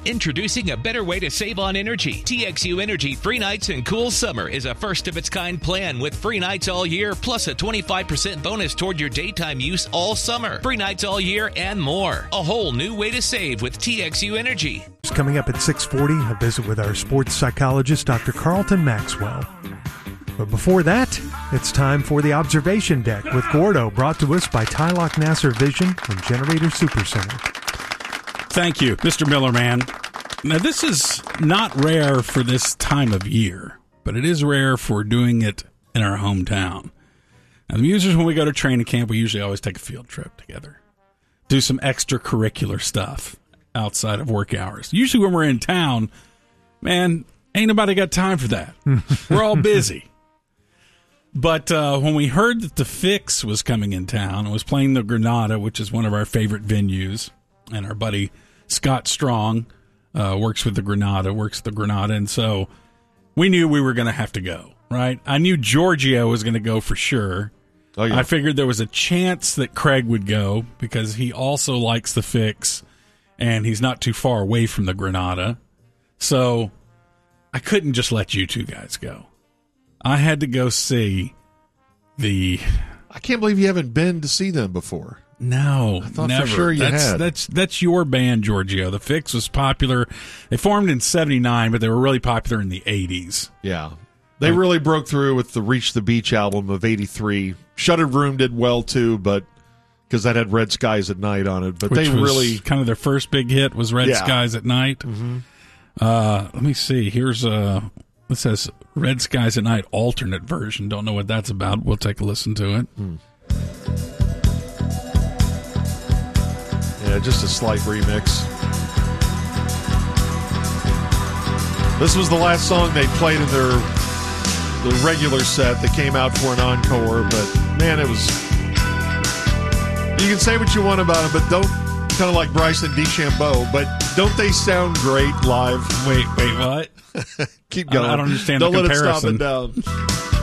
Introducing a better way to save on energy. TXU Energy Free Nights and Cool Summer is a first-of-its-kind plan with free nights all year, plus a 25% bonus toward your daytime use all summer. Free nights all year and more. A whole new way to save with TXU Energy. Coming up at 6:40, a visit with our sports psychologist, Dr. Carlton Maxwell. But before that, it's time for the Observation Deck with Gordo, brought to us by Tylock Nasser Vision and Generator Supercenter. Thank you, Mr. Millerman. Now, this is not rare for this time of year, but it is rare for doing it in our hometown. Now, the Musers, when we go to training camp, we usually always take a field trip together, do some extracurricular stuff outside of work hours. Usually when we're in town, man, ain't nobody got time for that. We're all busy. But when we heard that the Fix was coming in town and was playing the Granada, which is one of our favorite venues, and our buddy Scott Strong works with the Granada, and so we knew we were going to have to go, right? I knew Giorgio was going to go for sure. Oh, yeah. I figured there was a chance that Craig would go because he also likes the Fix, and he's not too far away from the Granada. So I couldn't just let you two guys go. I had to go see the... I can't believe you haven't been to see them before. No, I thought never. For sure you had. That's your band, Giorgio. The Fix was popular. They formed in 79, but they were really popular in the 80s. Yeah. They really broke through with the Reach the Beach album of 83. Shuttered Room did well, too, but because that had Red Skies at Night on it. But Which they was really... kind of their first big hit was Red Skies at Night. Mm-hmm. Let me see. Here's it says Red Skies at Night alternate version. Don't know what that's about. We'll take a listen to it. Yeah, just a slight remix. This was the last song they played in the regular set that came out for an encore, but man, it was... You can say what you want about it, but don't... Kind of like Bryson DeChambeau, but don't they sound great live? Wait, what? Keep going. I don't understand don't the comparison. Don't let it stop it down.